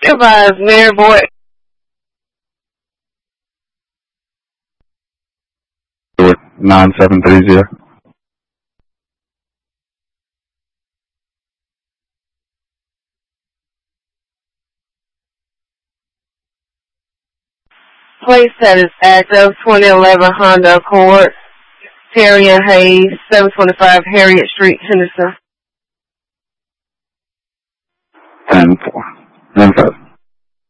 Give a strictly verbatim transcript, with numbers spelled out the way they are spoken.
Goodbye, Mary Boy. nine seven three zero. Plate status active, twenty eleven Honda Accord, Terry and Hayes, seven twenty-five Harriet Street, Henderson. ten four. ten five.